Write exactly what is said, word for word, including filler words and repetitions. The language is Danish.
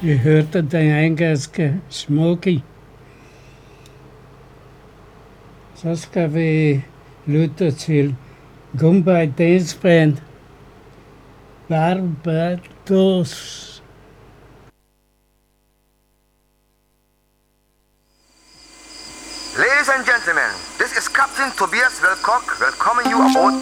Vi hørte den engelske Smokey. Så skal vi lytte til Goombay Dance Band Barbados. Ladies and gentlemen, this is Captain Tobias Wilcock welcoming you aboard